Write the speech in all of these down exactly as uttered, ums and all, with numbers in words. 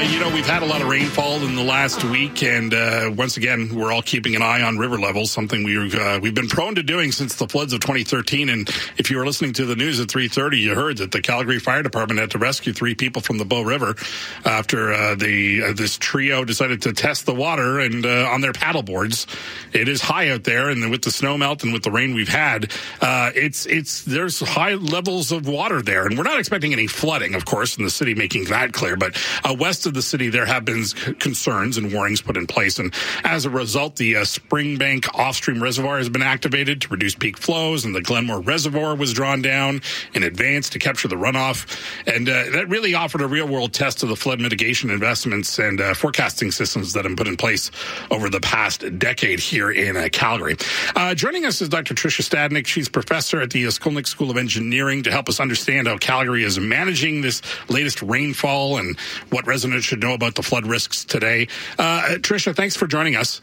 you know, we've had a lot of rainfall in the last week, and uh, once again, we're all keeping an eye on river levels, something we've, uh, we've been prone to doing since the floods of twenty thirteen. And if you were listening to the news at three thirty, you heard that the Calgary Fire Department had to rescue three people from the Bow River after uh, the uh, this trio decided to test the water and uh, on their paddle boards. It is high out there, and with the snow melt and with the rain we've had, uh, it's it's there's high levels of water there, and we're not expecting any flooding, of course, in the city, making that clear. But uh, west of the city, there have been concerns and warnings put in place. And as a result, the uh, Springbank Off-Stream Reservoir has been activated to reduce peak flows, and the Glenmore Reservoir was drawn down in advance to capture the runoff. And uh, that really offered a real-world test of the flood mitigation investments and uh, forecasting systems that have been put in place over the past decade here in uh, Calgary. Uh, joining us is Doctor Tricia Stadnik. She's professor at the Skolnick School of Engineering to help us understand how Calgary is managing this latest rainfall and what residents should know about the flood risks today. Uh, Tricia, thanks for joining us.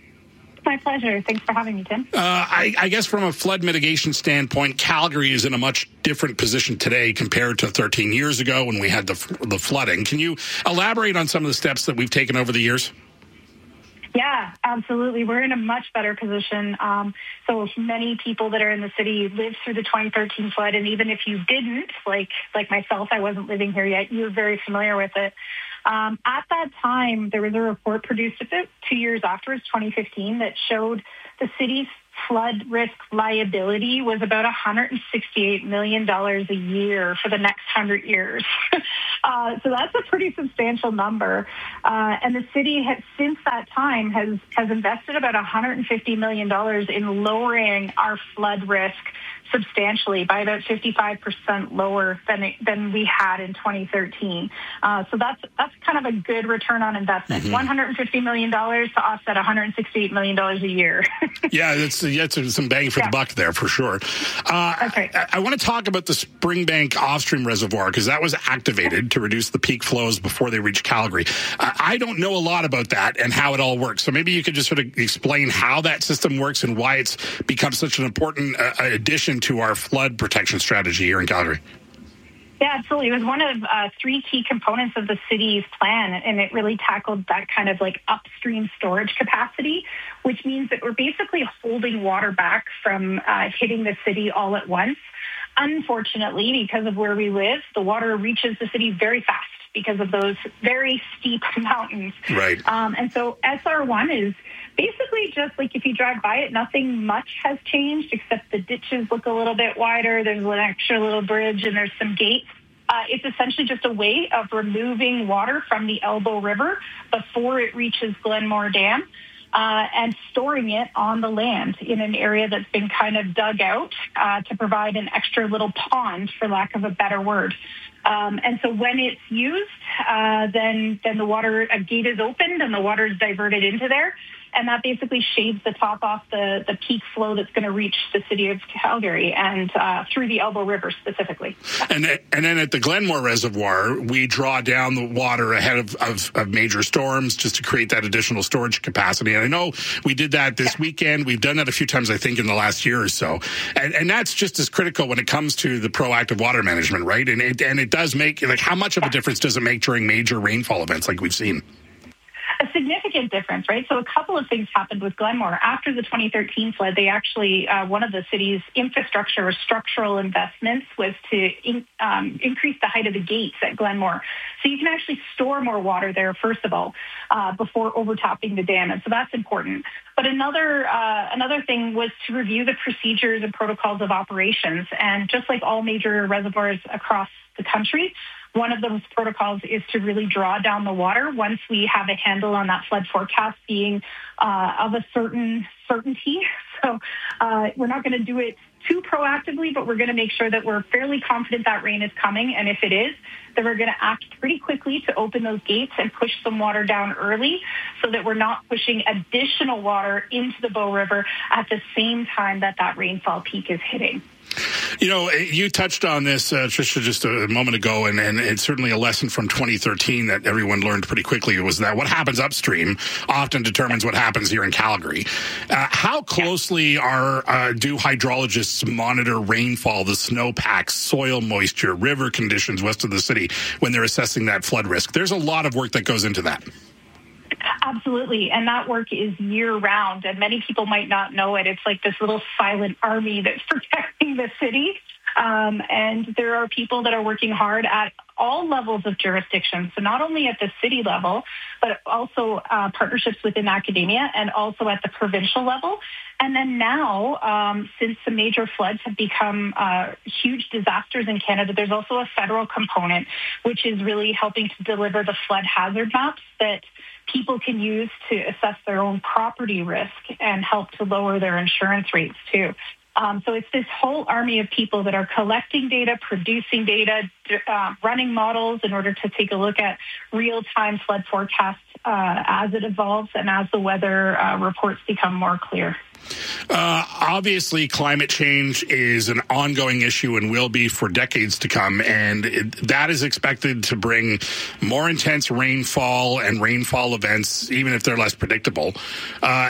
My pleasure. Thanks for having me, Tim. Uh, I, I guess from a flood mitigation standpoint, Calgary is in a much different position today compared to thirteen years ago when we had the, the flooding. Can you elaborate on some of the steps that we've taken over the years? Yeah, absolutely. We're in a much better position. Um, so many people that are in the city lived through the twenty thirteen flood, and even if you didn't, like like myself, I wasn't living here yet, you're very familiar with it. Um, at that time, there was a report produced about two years afterwards, twenty fifteen, that showed the city's flood risk liability was about one hundred sixty-eight million dollars a year for the next one hundred years. uh, so that's a pretty substantial number. Uh, and the city has, since that time, has, has invested about one hundred fifty million dollars in lowering our flood risk substantially, by about fifty-five percent lower than it, than we had in twenty thirteen. Uh, so that's that's kind of a good return on investment. Mm-hmm. one hundred fifty million dollars to offset one hundred sixty-eight million dollars a year. yeah, that's, that's some bang for yeah. the buck there, for sure. Uh, okay. I, I want to talk about the Springbank Off-Stream Reservoir, because that was activated to reduce the peak flows before they reach Calgary. Uh, I don't know a lot about that and how it all works. So maybe you could just sort of explain how that system works and why it's become such an important uh, addition to our flood protection strategy here in Calgary. Yeah, absolutely. It was one of uh, three key components of the city's plan, and it really tackled that kind of like upstream storage capacity, which means that we're basically holding water back from uh, hitting the city all at once. Unfortunately, because of where we live, the water reaches the city very fast because of those very steep mountains. Right. Um, and so S R one is basically just like if you drive by it, nothing much has changed except the ditches look a little bit wider. There's an extra little bridge and there's some gates. Uh, it's essentially just a way of removing water from the Elbow River before it reaches Glenmore Dam uh, and storing it on the land in an area that's been kind of dug out uh, to provide an extra little pond, for lack of a better word. Um, and so when it's used, uh, then then the water, a gate is opened and the water is diverted into there. And that basically shaves the top off the, the peak flow that's going to reach the city of Calgary and uh, through the Elbow River specifically. And and then at the Glenmore Reservoir, we draw down the water ahead of, of, of major storms just to create that additional storage capacity. And I know we did that this yeah. weekend. We've done that a few times, I think, in the last year or so. And and that's just as critical when it comes to the proactive water management, right? And it, and it does make, like, how much of a difference does it make during major rainfall events like we've seen? A significant difference, right? So a couple of things happened with Glenmore. After the twenty thirteen flood, they actually, uh, one of the city's infrastructure or structural investments was to in, um, increase the height of the gates at Glenmore. So you can actually store more water there, first of all, uh, before overtopping the dam. And so that's important. But another uh, another thing was to review the procedures and protocols of operations. And just like all major reservoirs across the country, one of those protocols is to really draw down the water once we have a handle on that flood forecast being uh, of a certain certainty. So uh, we're not going to do it too proactively, but we're going to make sure that we're fairly confident that rain is coming. And if it is, then we're going to act pretty quickly to open those gates and push some water down early so that we're not pushing additional water into the Bow River at the same time that that rainfall peak is hitting. You know, you touched on this, uh, Tricia, just a moment ago, and, and it's certainly a lesson from twenty thirteen that everyone learned pretty quickly was that what happens upstream often determines what happens here in Calgary. Uh, how closely are uh, do hydrologists monitor rainfall, the snowpack, soil moisture, river conditions west of the city when they're assessing that flood risk? There's a lot of work that goes into that. Absolutely. And that work is year round. And many people might not know it. It's like this little silent army that's protecting the city. Um, and there are people that are working hard at all levels of jurisdiction. So not only at the city level, but also uh, partnerships within academia and also at the provincial level. And then now, um, since the major floods have become uh, huge disasters in Canada, there's also a federal component, which is really helping to deliver the flood hazard maps that people can use to assess their own property risk and help to lower their insurance rates too. Um, so it's this whole army of people that are collecting data, producing data, uh, running models in order to take a look at real-time flood forecasts uh, as it evolves and as the weather uh, reports become more clear. Uh, obviously, climate change is an ongoing issue and will be for decades to come, and it, that is expected to bring more intense rainfall and rainfall events, even if they're less predictable. Uh,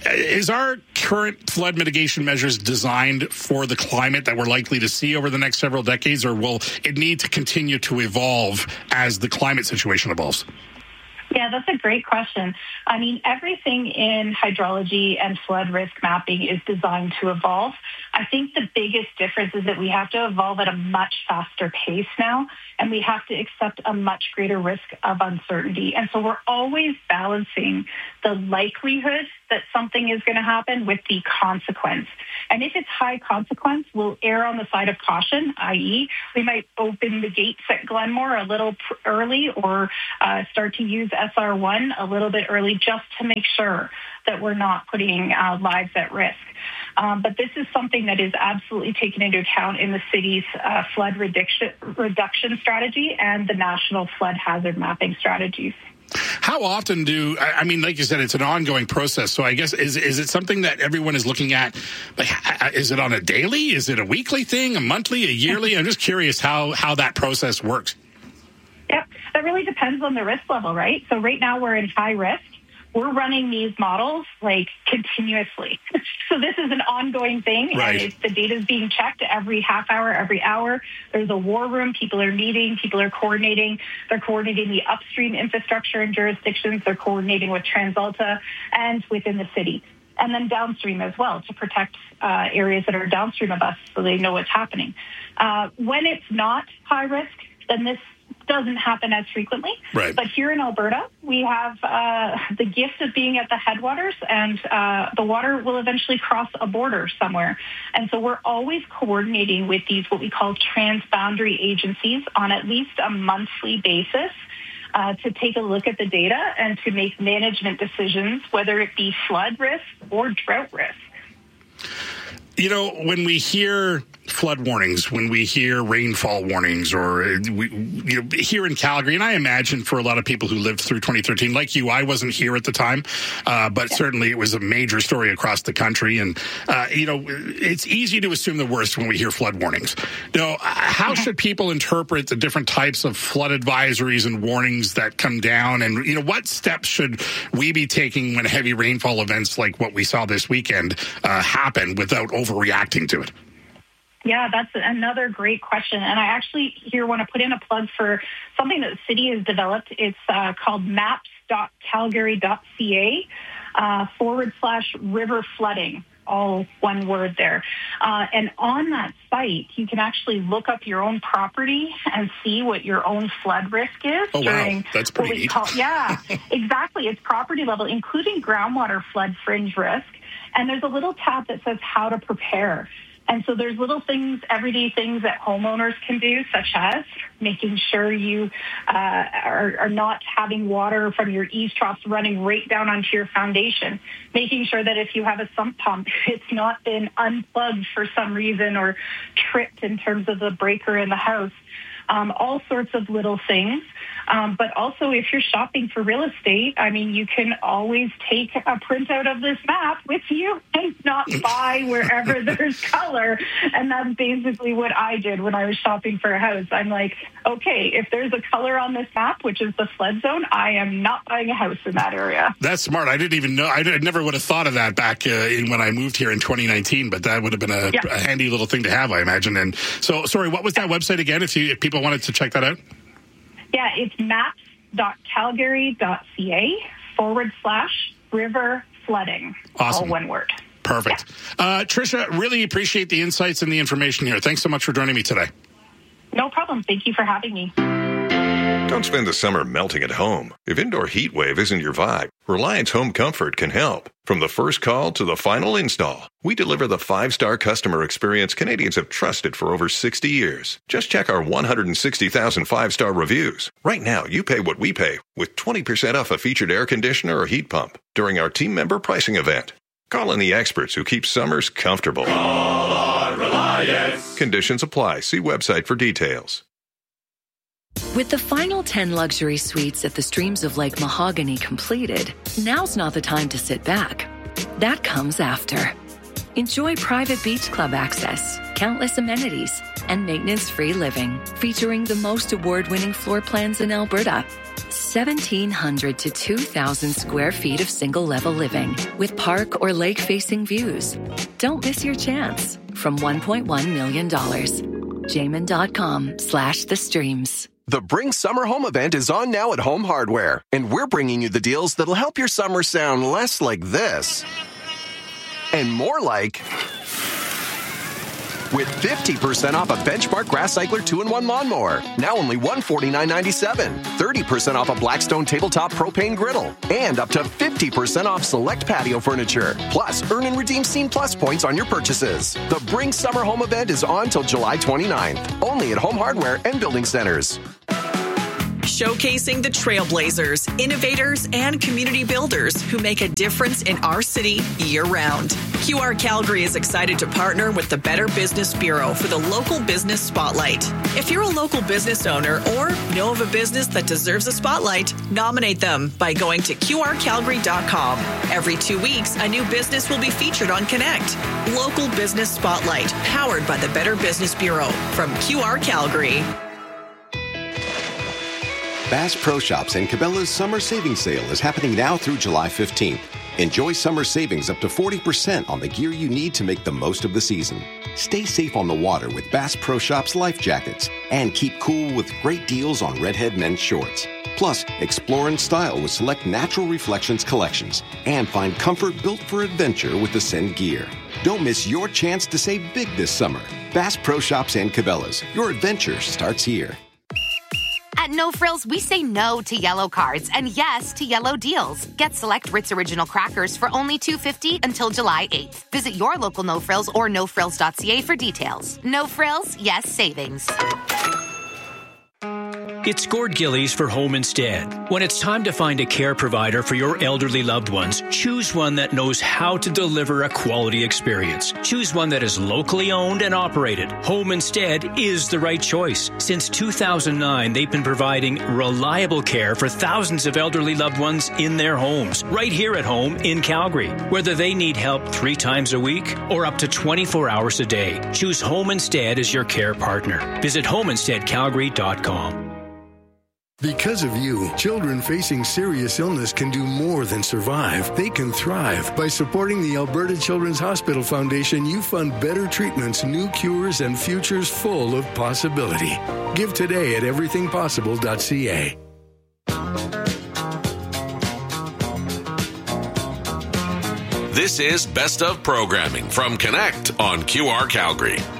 is our current flood mitigation measures designed for the climate that we're likely to see over the next several decades, or will it need to continue to evolve as the climate situation evolves? Yeah, that's a great question. I mean, everything in hydrology and flood risk mapping is designed to evolve. I think the biggest difference is that we have to evolve at a much faster pace now, and we have to accept a much greater risk of uncertainty. And so we're always balancing the likelihood that something is going to happen with the consequence. And if it's high consequence, we'll err on the side of caution, that is we might open the gates at Glenmore a little pr- early or uh, start to use S R one a little bit early just to make sure that we're not putting uh, lives at risk. Um, but this is something that is absolutely taken into account in the city's uh, flood reduction, reduction strategy and the national flood hazard mapping strategies. How often do, I mean, like you said, it's an ongoing process. So I guess, is is it something that everyone is looking at? Like, is it on a daily? Is it a weekly thing, a monthly, a yearly? I'm just curious how, how that process works. Yep, that really depends on the risk level, right? So right now we're in high risk. We're running these models like continuously. So this is an ongoing thing. Right. And it's, the data is being checked every half hour, every hour. There's a war room. People are meeting. People are coordinating. They're coordinating the upstream infrastructure and jurisdictions. They're coordinating with TransAlta and within the city. And then downstream as well to protect uh, areas that are downstream of us so they know what's happening. Uh, when it's not high risk, then this doesn't happen as frequently. Right. But here in Alberta, we have uh, the gift of being at the headwaters, and uh, the water will eventually cross a border somewhere. And so we're always coordinating with these, what we call transboundary agencies, on at least a monthly basis uh, to take a look at the data and to make management decisions, whether it be flood risk or drought risk. You know, when we hear flood warnings, when we hear rainfall warnings, or we, you know, here in Calgary, and I imagine for a lot of people who lived through twenty thirteen, like you, I wasn't here at the time, uh, but certainly it was a major story across the country. And, uh, you know, it's easy to assume the worst when we hear flood warnings. Now, how should people interpret the different types of flood advisories and warnings that come down? And, you know, what steps should we be taking when heavy rainfall events like what we saw this weekend uh, happen without overreacting to it? Yeah, that's another great question. And I actually here want to put in a plug for something that the city has developed. It's uh, called maps dot calgary dot c a uh, forward slash river flooding, all one word there. Uh, and on that site, you can actually look up your own property and see what your own flood risk is. Oh, during wow. That's pretty what we neat. call, yeah, exactly. It's property level, including groundwater flood fringe risk. And there's a little tab that says how to prepare. And so there's little things, everyday things that homeowners can do, such as making sure you uh, are, are not having water from your eaves troughs running right down onto your foundation, making sure that if you have a sump pump, it's not been unplugged for some reason or tripped in terms of the breaker in the house. um, all sorts of little things. Um, but also, if you're shopping for real estate, I mean, you can always take a printout of this map with you and not buy wherever there's color. And that's basically what I did when I was shopping for a house. I'm like, okay, if there's a color on this map, which is the flood zone, I am not buying a house in that area. That's smart. I didn't even know. I never would have thought of that back uh, in when I moved here in twenty nineteen, but that would have been a, yeah. a handy little thing to have, I imagine. And so, sorry, what was that website again, if, you, if people wanted to check that out? Yeah, it's maps.calgary.ca forward slash river flooding. Awesome. All one word. Perfect. Yeah. Uh, Tricia, really appreciate the insights and the information here. Thanks so much for joining me today. No problem. Thank you for having me. Don't spend the summer melting at home. If indoor heat wave isn't your vibe, Reliance Home Comfort can help. From the first call to the final install, we deliver the five-star customer experience Canadians have trusted for over sixty years. Just check our one hundred sixty thousand five-star reviews. Right now, you pay what we pay with twenty percent off a featured air conditioner or heat pump during our team member pricing event. Call in the experts who keep summers comfortable. Call on Reliance. Conditions apply. See website for details. With the final ten luxury suites at the Streams of Lake Mahogany completed, now's not the time to sit back. That comes after. Enjoy private beach club access, countless amenities, and maintenance-free living, featuring the most award-winning floor plans in Alberta. seventeen hundred to two thousand square feet of single-level living with park or lake-facing views. Don't miss your chance. From one point one million dollars. Jamin.com slash the streams. The Bring Summer Home event is on now at Home Hardware, and we're bringing you the deals that'll help your summer sound less like this and more like with fifty percent off a Benchmark Grass Cycler two in one lawnmower, now only one hundred forty-nine dollars and ninety-seven cents, thirty percent off a Blackstone tabletop propane griddle, and up to fifty percent off select patio furniture. Plus, earn and redeem Scene Plus points on your purchases. The Bring Summer Home event is on till July twenty-ninth, only at Home Hardware and Building Centers. Showcasing the trailblazers, innovators, and community builders who make a difference in our city year-round. Q R Calgary is excited to partner with the Better Business Bureau for the Local Business Spotlight. If you're a local business owner or know of a business that deserves a spotlight, nominate them by going to Q R Calgary dot com. Every two weeks, a new business will be featured on Connect. Local Business Spotlight, powered by the Better Business Bureau from Q R Calgary. Bass Pro Shops and Cabela's Summer Savings Sale is happening now through July fifteenth. Enjoy summer savings up to forty percent on the gear you need to make the most of the season. Stay safe on the water with Bass Pro Shops life jackets and keep cool with great deals on Redhead men's shorts. Plus, explore in style with select Natural Reflections collections and find comfort built for adventure with Ascend gear. Don't miss your chance to save big this summer. Bass Pro Shops and Cabela's. Your adventure starts here. At No Frills, we say no to yellow cards and yes to yellow deals. Get select Ritz Original crackers for only two dollars and fifty cents until July eighth. Visit your local No Frills or no frills dot c a for details. No Frills, yes savings. It's Gord Gillies for Home Instead. When it's time to find a care provider for your elderly loved ones, choose one that knows how to deliver a quality experience. Choose one that is locally owned and operated. Home Instead is the right choice. Since two thousand nine, they've been providing reliable care for thousands of elderly loved ones in their homes, right here at home in Calgary. Whether they need help three times a week or up to twenty-four hours a day, choose Home Instead as your care partner. Visit home instead calgary dot com. Because of you, children facing serious illness can do more than survive. They can thrive. By supporting the Alberta Children's Hospital Foundation, you fund better treatments, new cures, and futures full of possibility. Give today at everything possible dot c a. This is Best of Programming from Connect on Q R Calgary.